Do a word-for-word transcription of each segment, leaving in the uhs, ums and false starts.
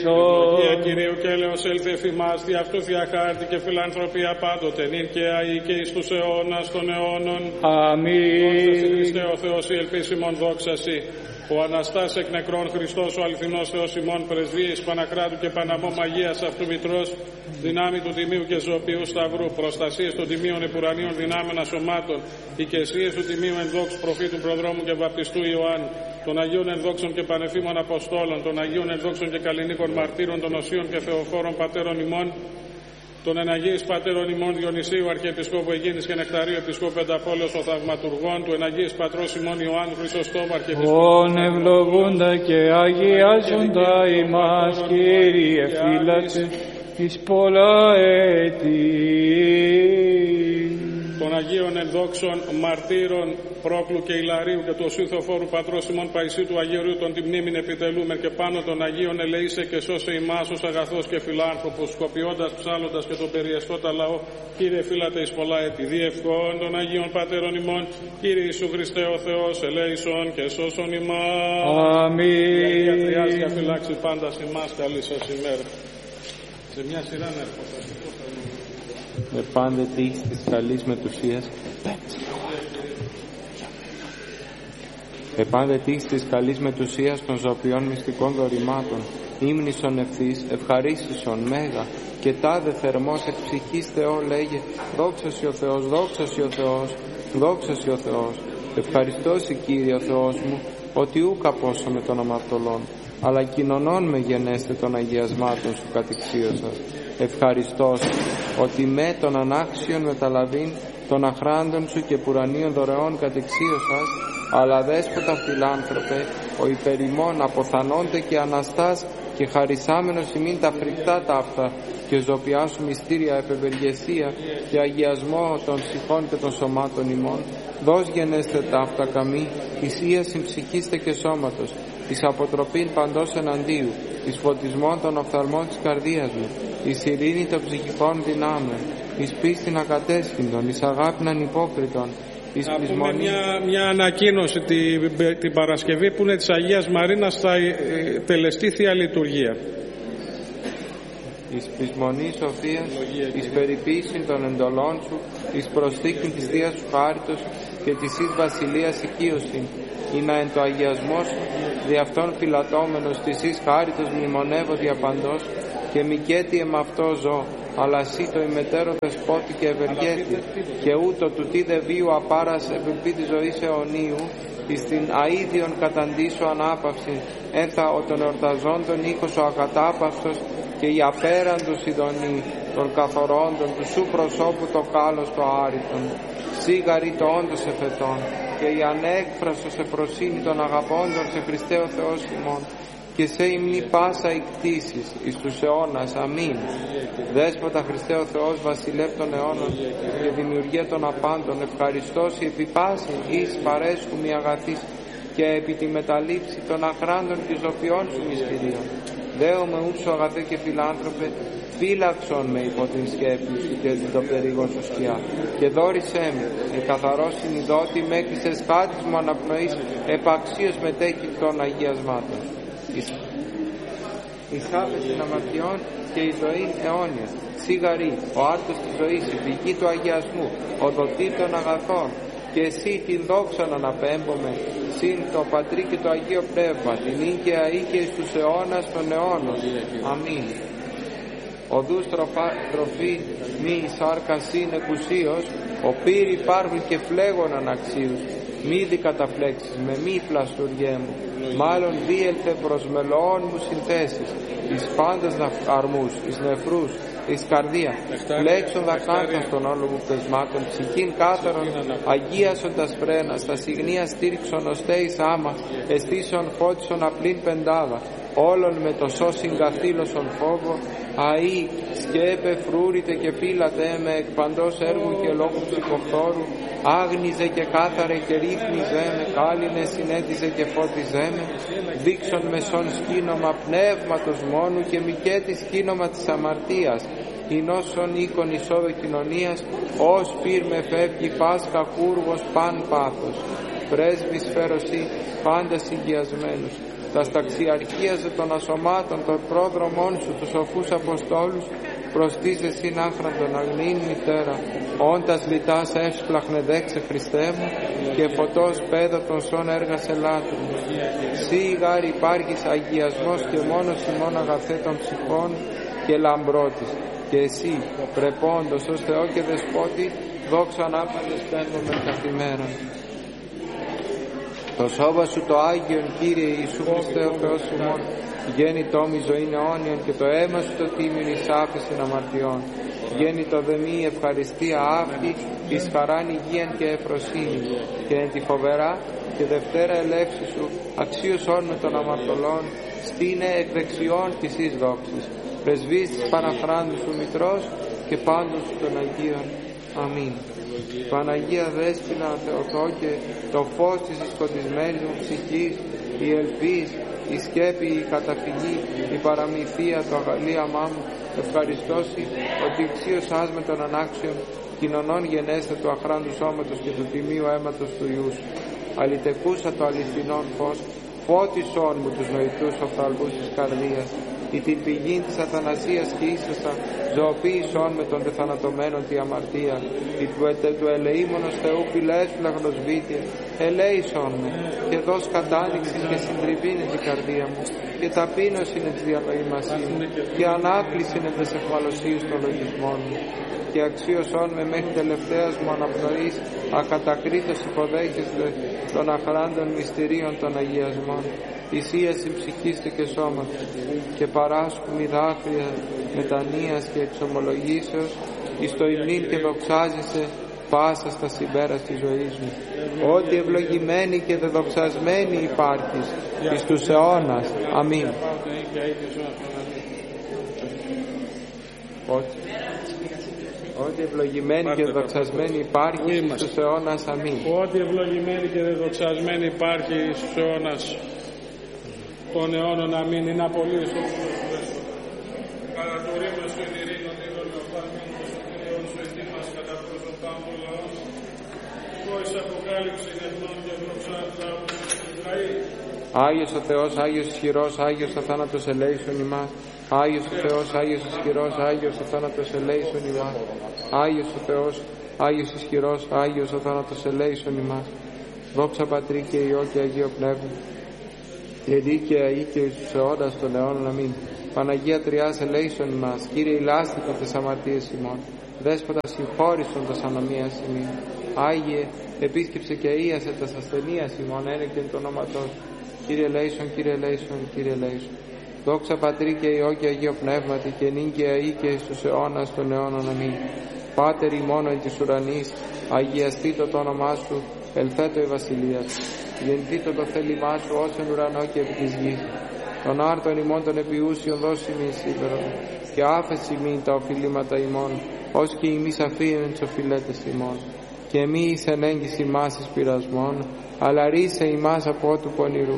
Ευλογία Κυρίου και έλεος έλθε εφημάς, δι' αυτού διαχάρτη και φιλανθρωπία πάντοτε, νυν και αεί και εις τους αιώνας των αιώνων. Αμήν. Δόξα Χριστέ ο Θεός η ελπίσιμον δόξαση. Ο Αναστάς εκ νεκρών Χριστός, ο αληθινός Θεός ημών, πρεσβείες Πανακράτου και Παναμόμ Αγίας αυτού Μητρός, δυνάμει του Τιμίου και Ζωοποιού Σταυρού, προστασίες των Τιμίων Επουρανίων δυνάμεων ασωμάτων, οικεσίες του Τιμίου ενδόξου προφήτου Προδρόμου και Βαπτιστού Ιωάννου, των Αγίων ενδόξων και πανεφήμων Αποστόλων, των Αγίων ενδόξων και καλλινίκων μαρτύρων, των Οσίων και Θεοφόρων Πατέρων ημών, των Εναγίης Πατέρων ημών Διονυσίου Αρχιεπισκόπου Αιγίνης και Νεκταρίου Επισκόπου Πενταπόλεως ο Θαυματουργών, του Εναγίης Πατρός ημών Ιωάννου Χρυσοστόμου Αρχιεπισκόπου. Ον ευλογούντα και αγιάζοντα ημάς, Κύριε φύλατε εις πολλά έτη. Των Αγίων ενδόξων μαρτύρων Πρόκλου και Ιλαρίου και του Οσίου Θεοφόρου Πατρός ημών Παϊσίου του Αγίου των τη μνήμην επιτελούμεν, και πάνω των Αγίων ελεήσε και σώσε ημάς ως αγαθός και φιλάνθρωπος, σκοπιώντας, ψάλλοντας και τον περιεστώτα λαό, Κύριε φύλατε εις πολλά έτη. Διευχών των Αγίων Πατέρων ημών, Κύριε Ιησού Χριστέ ο Θεός, ελέησον και σώσον ημάς. Αμήν. Για Τριάς διαφυλάξει πάντα ημάς, καλή σας ημέρα. Σε μια σειρά να έρχομαι. Με πάντε τύχη της καλής μετουσίας, με πάντε τύχη της καλής μετουσίας των ζωοποιών μυστικών δωρημάτων, ύμνησον ευθύς, ευχαρίστησον μέγα, και τάδε θερμός εκ ψυχής Θεό λέγε, δόξασι ο Θεός, δόξασι ο Θεός, δόξασι ο Θεός. Ευχαριστώσι Κύριε ο Θεός μου, ότι ούκ απόσο με των αμαρτωλών, αλλά κοινωνών με γενέστε των αγιασμάτων σου κατηξίωσας. Ευχαριστώς ότι με των ανάξιων μεταλαβήν των αχράντων σου και πουρανίων δωρεών κατηξίωσας, αλλά δέσποτα φιλάνθρωπε, ο υπερημών αποθανόνται και Αναστάς και χαρισάμενος ημίν τα φρικτά ταύτα και ζωπιά σου μυστήρια επευεργεσία και αγιασμό των ψυχών και των σωμάτων ημών, δώσ' γενέστε ταύτα καμή, εις ίασιν ψυχήστε και σώματος, εις αποτροπήν παντός εναντίου, εις φωτισμών των οφθαλμών της καρδίας μου, εις ειρήνη των ψυχικών δυνάμεων, εις πίστην ακατέσχυντων, εις αγάπην ανυπόκριτων. Να πούμε μια, μια ανακοίνωση την, την Παρασκευή που είναι της Αγίας Μαρίνας, θα ε, τελεστεί Θεία Λειτουργία. Εις πεισμονή σοφίας, εις περιποίησιν των εντολών σου, εις προσθήκην της Θείας σου χάριτος και της εις βασιλείας οικείωσιν, ή να εν το αγιασμό σου, δι' αυτόν φυλατώμενος της εις χάριτος μνημονεύω διαπαντός, και μικέτι εμ' αυτό ζω, αλλά σύ το ημετέρω δεσπότη και ευεργέτη, και ούτω του τι δε βίου απάρας επιπί της ζωής αιωνίου, εις την αΐδιον καταντήσω ανάπαυση, ένθα ο των εορταζόντων οίκος ο ακατάπαυστος, και η απέραντος ειδονή των καθορώντων του σου προσώπου το κάλος το άρρητον, σίγαρη το όντως εφετών, και η ανέκφραστος εφροσύνη των αγαπώντων σε Χριστέ ο Θεός ημών, και σε υμνή πάσα εκτίσεις εις τους αιώνας. Αμήν. Δέσποτα Χριστέ ο Θεός, βασιλεύ των αιώνων και δημιουργέ των απάντων, ευχαριστώσει επί πάση εις παρέσχου μη αγαθής, και επί τη μεταλήψη των αχράντων και ζωπιών σου μυστηρίων. Δέομαι ούψο αγαθέ και φιλάνθρωπε, φύλαξον με υπό την σκέπη σου και την το περίγον σου σκιά, και δόρισέ με, και καθαρός συνειδότη μέχρι σε σχάτης μου αναπνοής, επαξίως μετέχει των αγιασμάτων. Εις άφεσιν αμαρτιών και η ζωή αιώνια, σιγαρή, ο άρτος της ζωής, η πηγή του αγιασμού, ο δοτή των αγαθών, και εσύ την δόξα να αναπέμπομε, συν το Πατρί και το Αγίο Πνεύμα, την ίκαια ή και εις τους αιώνας των αιώνων. Αμήν. Οδούς τροφή μη σάρκα συν εκουσίως, ο πύρ υπάρχουν και φλέγων αναξίους, μη δικαταφλέξεις με μη πλαστουργέ μου, μάλλον δίελθε προς μελωών μου συνθέσεις, εις πάντας αρμούς, εις νεφρούς, εις καρδία, φλέξοντα κάρτας των όλων πτεσμάτων, ψυχήν κάθαρον, αγίασοντας φρένα, στα συγνία στήριξον οστέης άμα, εστίσον φώτισον απλήν πεντάδα, όλων με το σώσιν καθήλωσον φόβο, αΐ σκέπε φρούρητε και φύλατε με εκ παντός έργου και λόγου ψυχοφθόρου, άγνιζε και κάθαρε και ρύθμιζε με, κάλυνε συνέτιζε και φώτιζε με, δείξον μεσόν σκήνομα πνεύματος μόνου και μικέτη σκήνομα της αμαρτίας, εινώσον οίκον εισόδο κοινωνίας, ως πυρ με φεύγει πας κακούργος παν πάθος, πρέσβης φέρωσι πάντα συγκιασμένους, τα σταξιαρχίαζε των ασωμάτων των πρόδρομών σου, τους σοφούς Αποστόλους, προστής εσύν άχραντον αγνήν μητέρα, όντας λιτάς εύσπλαχνε δέξε Χριστέ μου, και φωτός πέδωτον σών έργας ελάτου. Σύ γάρ υπάρχεις αγιασμός και μόνος ημών αγαθέ των ψυχών και λαμπρότης, και εσύ πρεπόντος ως Θεό και Δεσπότη, δόξα ανάπαντες παίρνουμε καθημέραν. Το σώμα σου το Άγιον, Κύριε Ιησού Χριστέ ο Θεός ημών, γέννητό μη ζωήν αιώνιον, και το αίμα σου το τίμην εις άφεσιν αμαρτιών. Γέννητο δε μη ευχαριστία αύτη, εις χαράν υγείαν και εφροσύνη, και εν τη φοβερά και δευτέρα ελεύση σου, αξίωσόν με των αμαρτωλών, στήνε εκ δεξιών της εις δόξης, πρεσβείς της Παναχράντου σου Μητρός και πάντων σου των Αγίων. Αμήν. Παναγία Δέσποινα Θεοτόκε, το φως της σκοτισμένης μου ψυχής, η ελπίς, η σκέπη, η καταφυγή, η παραμυθία, το αγαλίαμά μου, ευχαριστώσει ότι εξίωσάς με των ανάξιων κοινωνών γενέστε του αχράντου σώματος και του τιμίου αίματος του Υιού σου. Αλητεκούσα το αληθινόν φως, φώτισόν μου τους νοητούς οφθαλμούς της καρδίας, ή την πηγή της αθανασίας και ίσασα, ζωοποίησόν με των τεθανατωμένων τη αμαρτία, ή του, του ελεήμονος Θεού πηλέσφυλαγνος βήτια, ελέησόν με, και δώσ' κατάνοιξης και συντριβήνε την καρδία μου, και ταπείνωση είναι τη διανοήμασή μου, και ανάκληση είναι της εχμαλωσίας των λογισμών μου, και αξίωσόν με μέχρι τελευταίας μου αναπνοής, ακατακρίτως υποδέχεστε των αχράντων μυστηρίων των αγιασμών, θυσίαση ψυχής και σώματος, και παράσκουμη δάκρυα μετανοίας και εξομολογήσεως, εις το υμνήν και δοξάζεσαι πάσα στα συμπέρας της ζωής μου. Ότι ευλογημένη και δεδοξασμένη υπάρχεις εις τους αιώνας. Αμήν. Ότι Ότι ευλογημένη και δεδοξασμένη υπάρχει εις τους αιώνας. Αμήν. Ότι ευλογημένη και δεδοξασμένη υπάρχει εις τους αιώνας των αιώνων. Αμήν. Είναι απολύτως το κατά το ρήμα σου εν ειρήνο δίδων με οφθαλμήν του σωτηριών σου ετοίμας κατά προσωπάν των λαών, χωρίς αποκάλυψη εθνών και δοξάς λαούς του Ισραήλ. Άγιος ο Θεός, Άγιος ισχυρός, Άγιος ο θάνατος ελέησον ημάς. Άγιος ο Θεός, Άγιος ισχυρός, Άγιος ο θάνατος ελέησον ημάς. Άγιος ο Θεός, Άγιος ισχυρός, Άγιος ο θάνατος ελέησον ημάς. Δόξα Πατρί και Υιό και Αγίο Πνεύμα, και δίκαια ή και εις τους αιώνας των αιώνων. Αμήν. Παναγία Τριάς ελέησον ημάς. Κύριε ηλάστηκον τες αμαρτίες ημών, Δέσποτα συγχώρησον τας ανομίας ημών. Άγιε επίσκεψε και ίασε τας ασθενείας ημών, ένεκεν το όνοματός. Κύριε ελέησον, Κύριε ελέησον, Κύριε ελέησον. Δόξα Πατρί και Υιό και Αγίο Πνεύματι, και νυν και αεί και εις τους αιώνας των αιώνων. Αμήν. Πάτερ ημών εν της ουρανής, αγιαστήτω το όνομά σου, ελθέτω η βασιλεία σου. Γεννηθήτω το θέλημά σου ως εν ουρανό και επί της γης. Των άρτων ημών των επιούσιων δώσει ημίν σήμερα, και άφεση ημίν τα οφειλήματα ημών, ως και ημείς αφήνουν τις οφειλέτες ημών. Και μη εις ενέγγις ημάς εις πειρασμών, αλλά ρίσε ημάς από του πονηρού.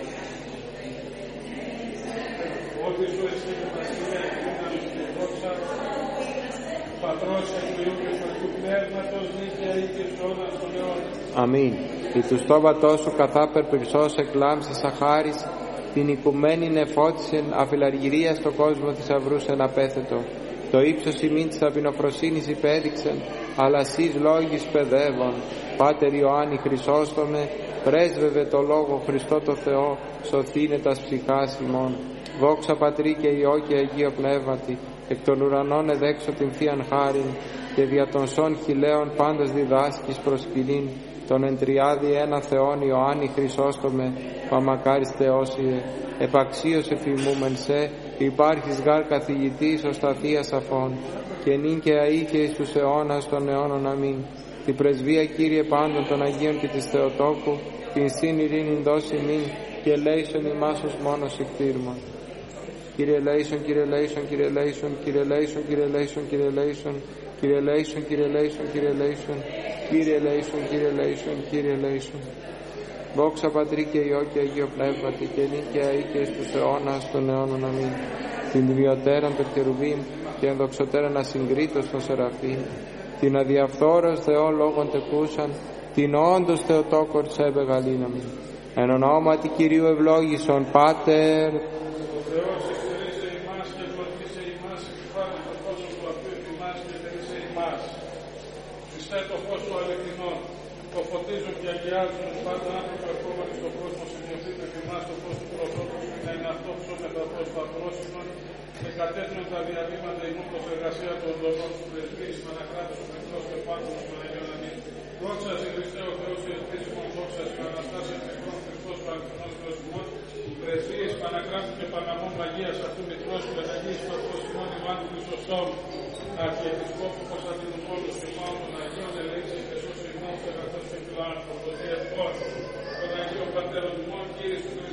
Ότι σου εσύ βασιλεία και δύναμη και δόξα, Πατρός και του Υιού και του Αγίου Πνεύματος, νύχια ή και στους αιώνας των αιώνων. Αμήν. Η του στόματός σου καθά περπεξός εκλάμψης αχάρις, την οικουμένη νεφώτισεν αφιλαργυρία στο κόσμο της αυρούς εν απέθετο. Το ύψος ημίν της ταπεινοφροσύνης υπέδειξεν, αλλά σεις λόγης παιδεύων. Πάτερ Ιωάννη Χρυσόστομε, πρέσβευε το Λόγο Χριστό το Θεό, σωθήνε τας ψυχάς ημών. Δόξα Πατρί και Υιό και Αγίο Πνεύματι, εκ των ουρανών εδέξω την Θείαν Χάριν, και δια των σών χιλέων πάντας διδάσκεις προσκυνήν, τον εν τριάδι ένα Θεόν Ιωάννη Χρυσόστομε, παμακάρις Θεόσιε, επαξίωσε φημούμεν σε, υπάρχεις γάρ καθηγητής ως τα Θεία Σαφών, και νυν και αεί και εις τους αιώνας των αιώνων. Αμήν. Την πρεσβεία Κύριε πάντων των Αγίων και της Θεοτόκου, την σύν ειρήνην δώσει μην, και ελέησον ημάς ως μόνος εκτήρμον. Κύριε ελέησον, Κύριε ελέησον, Κύριε ελέησον, Κύριε ελέησον, Κύριε ελέησον, Κύριε ελέησον, Κύριε ελέησον, Κύριε ελέησον, Κύριε ελέησον, Κύριε ελέησον, Κύριε ελέησον, Κύριε ελέησον. Δόξα Πατρί και Υιό και Αγίο Πνεύματι, και νυν και αεί και στους αιώνας των αιώνων. Αμήν. Την τριωτέραν των Κερουβίμ και ενδοξωτέραν ασυγκρίτως των Σεραφείμ, την αδιαφθόρος Θεό λόγων τεκούσαν, την όντως Θεοτόκορ σε μεγαλύναμιν. Εν ονόματι Κυρίου ευλόγησον, Πάτερ, Ο Θεός εξαιρείσαι ημάς και ευλογήσε ημάς, επιβάλλει το φως του αυτού ημάς και εξαιρείσαι ημάς. Χριστέ το φως του αληθινό, το φωτίζουν και αγιάζουν πάντα άνθρωποι ερχόμενοι στον κόσμο, σημειωθείτε θυμάς το φως του προσώπου σου, να είναι αυτό ψώμεθα φως τα πρόσημων και κατέθνουν τα διαβήματα ημών προς εργασία των δομών του πρεσβείες, Πανακράτους, ο Χριστός και Πάτρος των Αγίων Αμήν. Δόξα σε Χριστέ ο Θεός και ελπίσιμον, δόξα σε Αναστάσεως νεκρών Χριστός ο αληθινός Θεός ημών, πρεσβείες, Πανακράτου και Παναμών Αγίας αυτού Μητρός, Πεταγής Πατρός ημών Ιωάννου Χρυσοστόμου, Αρχιεπισκόπου Κωνσταντίνου Πόλους και Πάου των Αγίων ελέησης και σώσει ημών, Θερατός και Φιλάνθρωπος, Διευκός, των Αγίων Πατέρων ημών, Κύριε του